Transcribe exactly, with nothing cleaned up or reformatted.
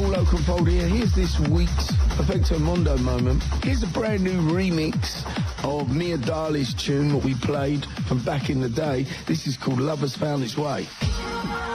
Paul Oakenfold here. Here's this week's Perfecto Mondo moment. Here's a brand new remix of Mia Dali's tune, what we played from back in the day. This is called Love Has Found Its Way.